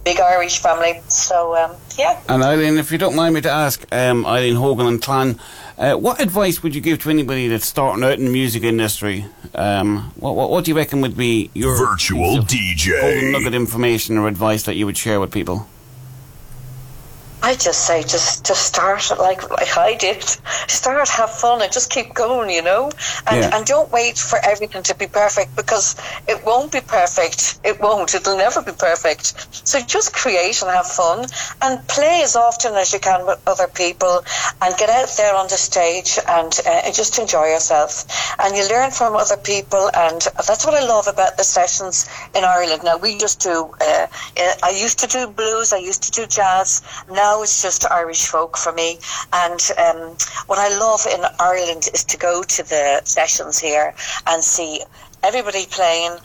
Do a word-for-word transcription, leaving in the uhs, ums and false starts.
big Irish family. So, um, yeah. And Eileen, if you don't mind me to ask, um, Eileen Hogan and Clan, uh, what advice would you give to anybody that's starting out in the music industry? Um, what, what, what do you reckon would be your virtual D J golden nugget information or advice that you would share with people? I just say, just just start like like I did. Start, have fun, and just keep going, you know. And Yeah. and don't wait for everything to be perfect, because it won't be perfect. It won't. It'll never be perfect. So just create and have fun, and play as often as you can with other people, and get out there on the stage and uh, just enjoy yourself. And you learn from other people, and that's what I love about the sessions in Ireland. Now we just do. Uh, I used to do blues. I used to do jazz. Now it's just Irish folk for me. And um, what I love in Ireland is to go to the sessions here and see everybody playing,